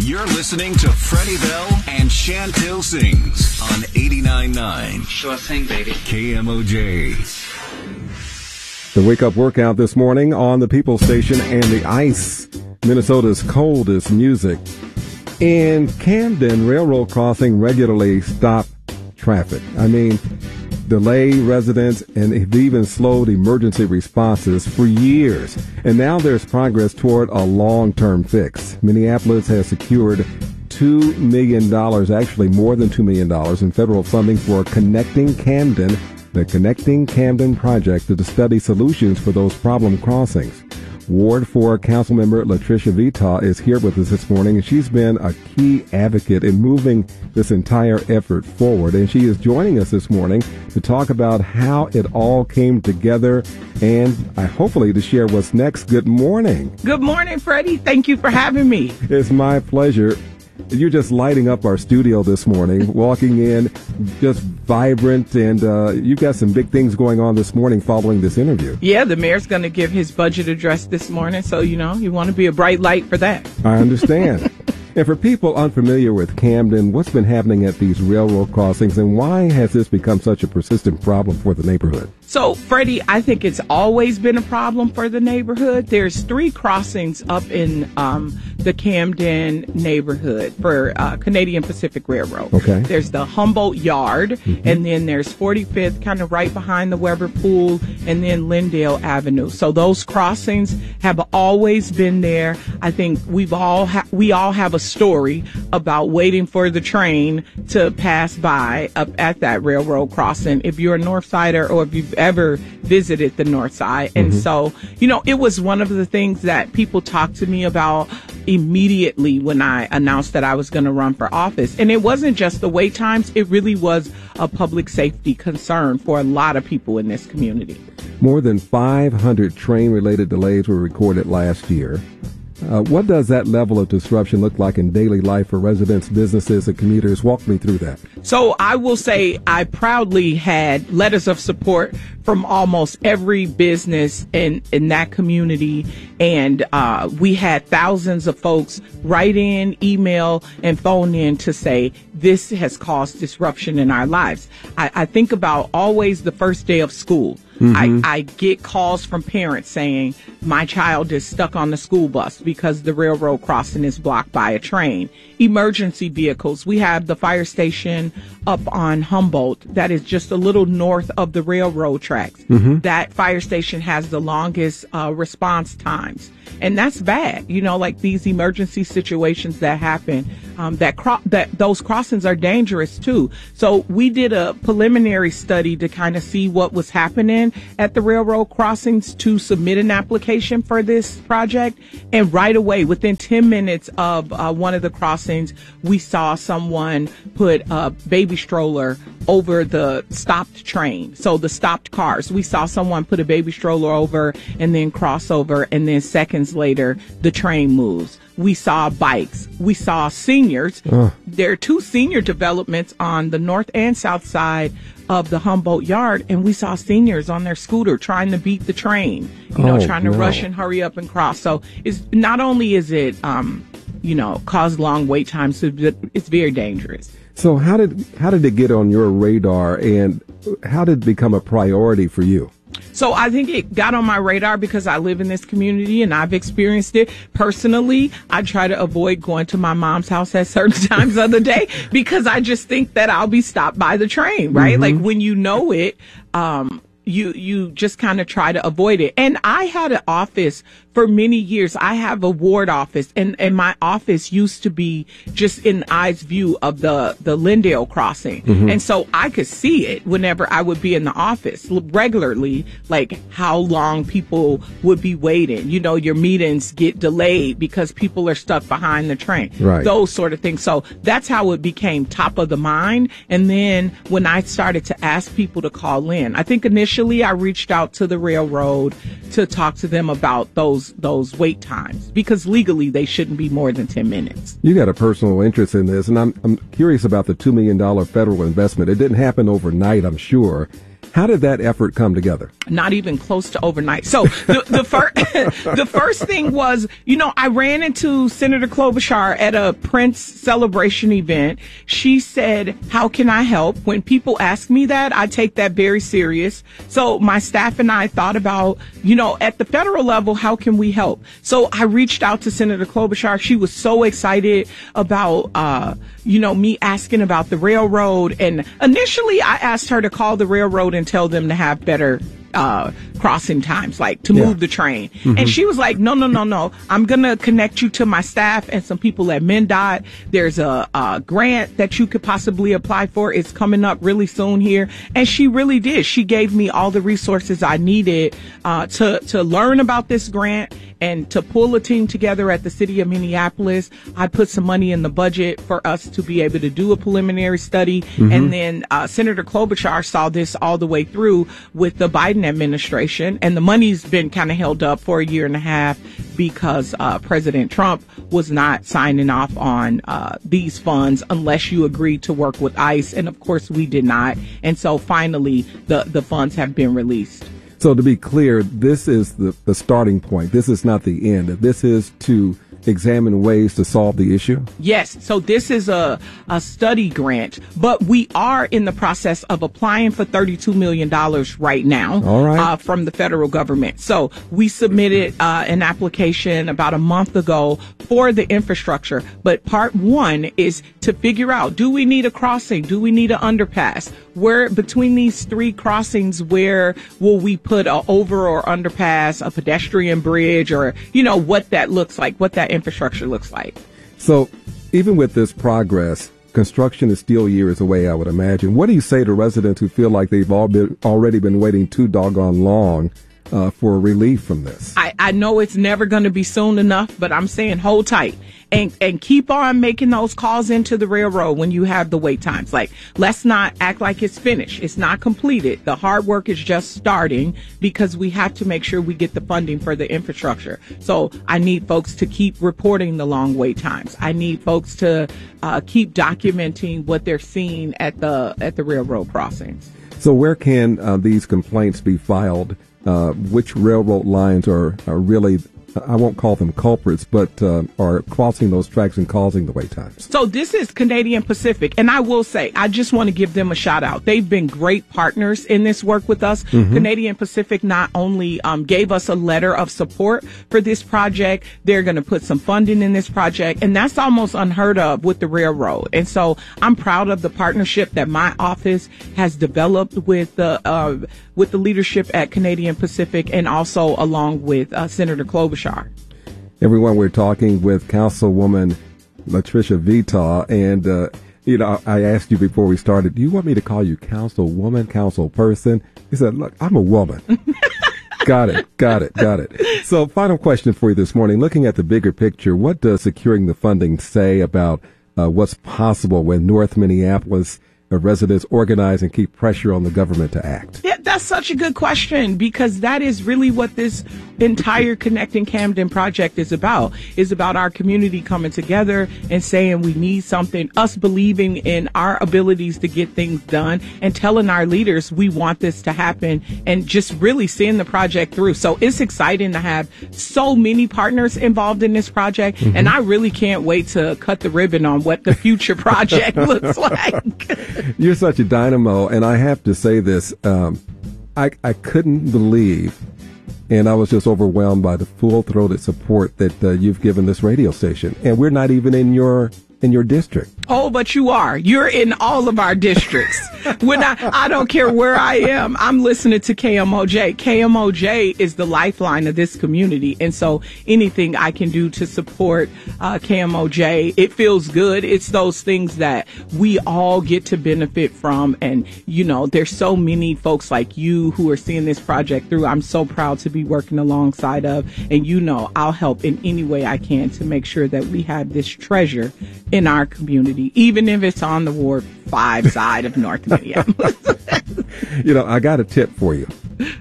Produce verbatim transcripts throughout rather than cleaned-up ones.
You're listening to Freddie Bell and Chantel Sings on eighty-nine point nine. Sure thing, baby. K M O J. The wake-up workout this morning on the People Station and the Ice, Minnesota's coldest music. In Camden, railroad crossing regularly stop traffic. I mean, delay residents and have even slowed emergency responses for years. And now there's progress toward a long-term fix. Minneapolis has secured two million dollars, actually more than two million dollars in federal funding for Connecting Camden, the Connecting Camden project to study solutions for those problem crossings. Ward four Councilmember Latricia Vitaw is here with us this morning, and she's been a key advocate in moving this entire effort forward. And she is joining us this morning to talk about how it all came together and uh, hopefully to share what's next. Good morning. Good morning, Freddie. Thank you for having me. It's my pleasure. You're just lighting up our studio this morning, walking in, just vibrant, and uh, you've got some big things going on this morning following this interview. Yeah, the mayor's going to give his budget address this morning, so, you know, you want to be a bright light for that. I understand. And for people unfamiliar with Camden, what's been happening at these railroad crossings, and why has this become such a persistent problem for the neighborhood? So, Freddie, I think it's always been a problem for the neighborhood. There's three crossings up in um, the Camden neighborhood for uh, Canadian Pacific Railroad. Okay. There's the Humboldt Yard, mm-hmm. and then there's forty-fifth, kind of right behind the Weber Pool, and then Lindale Avenue. So those crossings have always been there. I think we've all ha- we all have a story about waiting for the train to pass by up at that railroad crossing, if you're a North Sider or if you've ever visited the North Side. And mm-hmm. so, you know, it was one of the things that people talked to me about immediately when I announced that I was going to run for office. And it wasn't just the wait times. It really was a public safety concern for a lot of people in this community. More than five hundred train-related delays were recorded last year. Uh, what does that level of disruption look like in daily life for residents, businesses, and commuters? Walk me through that. So I will say I proudly had letters of support from almost every business in, in that community. And uh, we had thousands of folks write in, email, and phone in to say this has caused disruption in our lives. I, I think about always the first day of school. Mm-hmm. I, I get calls from parents saying my child is stuck on the school bus because the railroad crossing is blocked by a train. Emergency vehicles. We have the fire station up on Humboldt that is just a little north of the railroad tracks. Mm-hmm. That fire station has the longest uh, response times. And that's bad. You know, like these emergency situations that happen, um, that cro- that those crossings are dangerous too. So we did a preliminary study to kind of see what was happening at the railroad crossings to submit an application for this project. And right away, within ten minutes of uh, one of the crossings, we saw someone put a baby stroller over the stopped train. So the stopped cars, we saw someone put a baby stroller over and then cross over, and then seconds later, the train moves. We saw bikes. We saw seniors. Uh. There are two senior developments on the north and south side of the Humboldt Yard, and we saw seniors on their scooter trying to beat the train, you know, oh, trying to no. rush and hurry up and cross. So it's not only is it, um, you know, cause long wait times, it's very dangerous. So how did how did it get on your radar, and how did it become a priority for you? So I think it got on my radar because I live in this community and I've experienced it personally. I try to avoid going to my mom's house at certain times of the day because I just think that I'll be stopped by the train, right? Mm-hmm. Like when you know it, um, you you just kind of try to avoid it. And I had an office for many years. I have a ward office, and, and my office used to be just in eyes view of the, the Lindale crossing. Mm-hmm. And so I could see it whenever I would be in the office regularly, like how long people would be waiting. You know, your meetings get delayed because people are stuck behind the train. Right. Those sort of things. So that's how it became top of the mind. And then when I started to ask people to call in, I think initially I reached out to the railroad to talk to them about those those wait times, because legally they shouldn't be more than ten minutes. You got a personal interest in this, and I'm I'm curious about the two million dollars federal investment. It didn't happen overnight, I'm sure. How did that effort come together? Not even close to overnight. So the, the first, the first thing was, you know, I ran into Senator Klobuchar at a Prince celebration event. She said, how can I help? When people ask me that, I take that very serious. So my staff and I thought about, you know, at the federal level, how can we help? So I reached out to Senator Klobuchar. She was so excited about, uh, you know, me asking about the railroad. And initially I asked her to call the railroad and tell them to have better uh crossing times, like to yeah. move the train. Mm-hmm. And she was like, no, no, no, no. I'm going to connect you to my staff and some people at MnDOT. There's a, a grant that you could possibly apply for. It's coming up really soon here. And she really did. She gave me all the resources I needed uh to to learn about this grant and to pull a team together at the city of Minneapolis. I put some money in the budget for us to be able to do a preliminary study. Mm-hmm. And then uh Senator Klobuchar saw this all the way through with the Biden administration. And the money's been kind of held up for a year and a half because uh President Trump was not signing off on uh these funds unless you agreed to work with ICE. And of course, we did not. And so finally, the, the funds have been released. So to be clear, this is the, the starting point. This is not the end. This is to examine ways to solve the issue? Yes. So this is a, a study grant, but we are in the process of applying for thirty-two million dollars right now. All right. uh, from the federal government. So we submitted uh, an application about a month ago for the infrastructure. But part one is to figure out, do we need a crossing? Do we need an underpass? Where between these three crossings, where will we put a over or underpass, a pedestrian bridge, or, you know, what that looks like, what that infrastructure looks like? So even with this progress, construction is still years away, I would imagine. What do you say to residents who feel like they've all been, already been waiting too doggone long uh, for relief from this? I, I know it's never going to be soon enough, but I'm saying hold tight. And, and keep on making those calls into the railroad when you have the wait times. Like, let's not act like it's finished. It's not completed. The hard work is just starting because we have to make sure we get the funding for the infrastructure. So I need folks to keep reporting the long wait times. I need folks to uh, keep documenting what they're seeing at the at the railroad crossings. So where can uh, these complaints be filed? Uh, which railroad lines are, are really, I won't call them culprits, but uh, are crossing those tracks and causing the wait times? So this is Canadian Pacific. And I will say, I just want to give them a shout out. They've been great partners in this work with us. Mm-hmm. Canadian Pacific not only um, gave us a letter of support for this project, they're going to put some funding in this project. And that's almost unheard of with the railroad. And so I'm proud of the partnership that my office has developed with the, uh, with the leadership at Canadian Pacific and also along with uh, Senator Klobuchar. Everyone, we're talking with Councilwoman Latricia Vetaw, and uh, you know, I asked you before we started, do you want me to call you Councilwoman, Councilperson? You said, look, I'm a woman. Got it, got it, got it. So, final question for you this morning. Looking at the bigger picture, what does securing the funding say about uh, what's possible when North Minneapolis residents organize and keep pressure on the government to act? Yeah, that's such a good question, because that is really what this entire Connecting Camden project is about, is about our community coming together and saying we need something, us believing in our abilities to get things done and telling our leaders we want this to happen and just really seeing the project through. So it's exciting to have so many partners involved in this project. Mm-hmm. And I really can't wait to cut the ribbon on what the future project looks like. You're such a dynamo, and I have to say this, um, I, I couldn't believe, and I was just overwhelmed by the full-throated support that uh, you've given this radio station, and we're not even in your in your district. Oh, but you are. You're in all of our districts. When I, I don't care where I am, I'm listening to K M O J. K M O J is the lifeline of this community. And so anything I can do to support uh, K M O J, it feels good. It's those things that we all get to benefit from. And, you know, there's so many folks like you who are seeing this project through. I'm so proud to be working alongside of. And, you know, I'll help in any way I can to make sure that we have this treasure in our community, even if it's on the Ward five side of North Minneapolis. You know, I got a tip for you,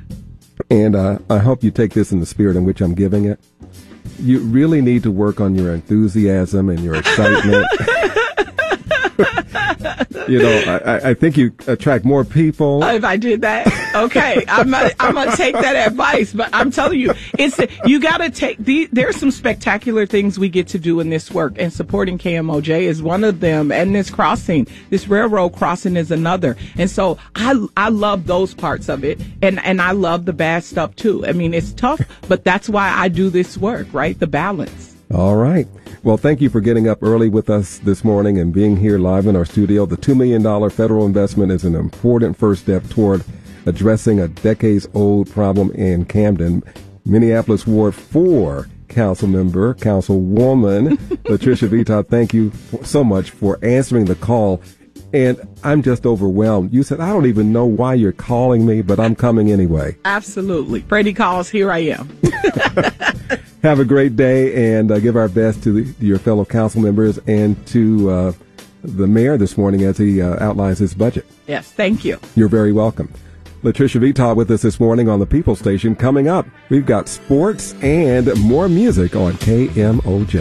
and uh, I hope you take this in the spirit in which I'm giving it. You really need to work on your enthusiasm and your excitement. You know, I, I think you attract more people. If I did that, okay, I'm gonna, I'm gonna take that advice. But I'm telling you, it's you got to take. The, there's some spectacular things we get to do in this work, and supporting K M O J is one of them. And this crossing, this railroad crossing, is another. And so I I love those parts of it, and and I love the bad stuff too. I mean, it's tough, but that's why I do this work, right? The balance. All right. Well, thank you for getting up early with us this morning and being here live in our studio. The two million dollars federal investment is an important first step toward addressing a decades-old problem in Camden. Minneapolis Ward four Council Member, Councilwoman Latricia Vitaud, thank you so much for answering the call. And I'm just overwhelmed. You said, I don't even know why you're calling me, but I'm coming anyway. Absolutely. Freddie calls, here I am. Have a great day, and uh, give our best to the, your fellow council members and to uh, the mayor this morning as he uh, outlines his budget. Yes, thank you. You're very welcome. Latricia Vitaud with us this morning on the People Station. Coming up, we've got sports and more music on K M O J.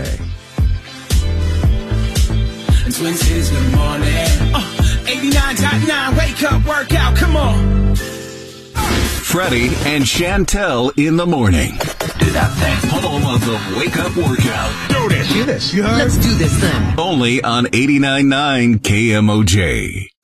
Twins is the morning. Uh, eighty-nine point nine, wake up, workout, come on. Freddie and Chantel in the morning. Do that thing. Home of the Wake Up Workout. Do this. Do this. You heard? Let's do this thing. Only on eighty-nine point nine K M O J.